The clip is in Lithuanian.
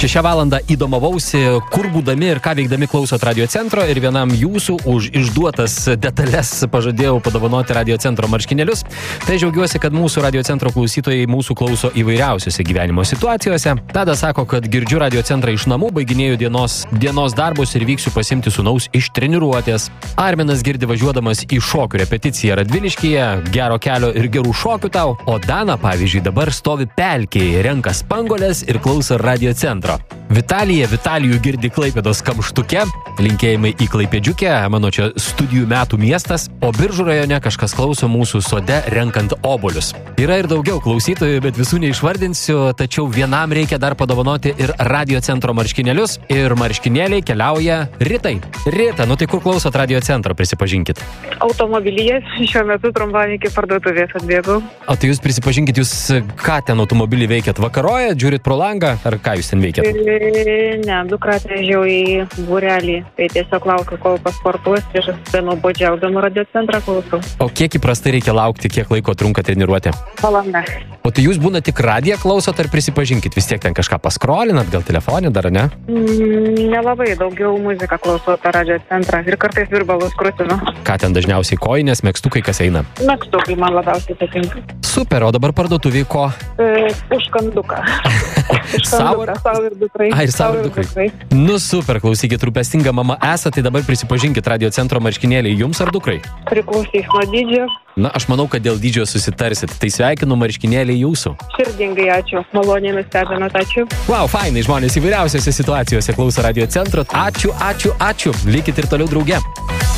Čia šią valandą įdomavausi, kur būdami ir ką veikdami klausot Radio Centro ir vienam jūsų už išduotas detalės pažadėjau padovanoti Radio Centro marškinėlius. Tai džiaugiuosi, kad mūsų Radio Centro klausytojai mūsų klauso įvairiausiose gyvenimo situacijose. Tadas sako, kad girdžiu Radio Centrą iš namų, baiginėju dienos darbus ir vyksiu pasimti sūnaus iš treniruotės. Arminas girdi važiuodamas į šokių repeticiją Radviliškyje, gero kelio ir gerų šokių tau. O Dana, pavyzdžiui, dabar stovi pelkėje, renka spanguolės ir klauso Radio Centro. Vitalijų girdi Klaipėdos Kamštuke, linkėjimai į Klaipėdžiukę, mano čia studijų metų miestas, o Biržų rajone kažkas klauso mūsų sode renkant obuolius. Yra ir daugiau klausytojų, bet visų neišvardinsiu, tačiau vienam reikia dar padovanoti ir Radio Centro marškinėlius ir marškinėliai keliauja Ritai. Rita, nu tai kur klausot Radio Centro, prisipažinkit? Automobilyje šiuo metu trumpam iki parduotuvės atbėgau. O tai jūs prisipažinkit, jūs ką ten automobilį veikiat? Vakarojat, žiūrit pro langą, ar ką jūs ten veikiat? Ne, dukrą atvežiau į būrelį, tai tiesiog laukiu, kol pasportuos ir nuobodžiaudama Radio Centrą klausau. O kiek įprastai reikia laukti, kiek laiko trunka treniruotė? Valanda. O tai jūs būna tik radiją klausot, ar prisipažinkit, vis tiek ten kažką paskrolinat, gal telefonė dar, ne? Nelabai, daugiau muziką klausau per Radio Centrą ir kartais virbalus krūtinu. Ką ten dažniausiai kojinės, megztukai, kas eina? Megztukai man labiausiai patinka. Super, o dabar parduotuvėj ko? Užkanduką. Sau ir dukrai. Ai, ir sau ir dukrai. Nu super, klausykit, rūpestinga mama esate, tai dabar prisipažinkit Radio Centro marškinėliai jums ar dukrai? Priklausys nuo dydžio. Na, aš manau, kad dėl dydžio susitarsit, tai sveikinu marškinėliai jūsų. Širdingai ačiū, maloniai nustebinot, ačiū. Wow, fainai, žmonės įvairiausiose situacijose klauso Radio Centro. Ačiū. Likit ir toliau drauge.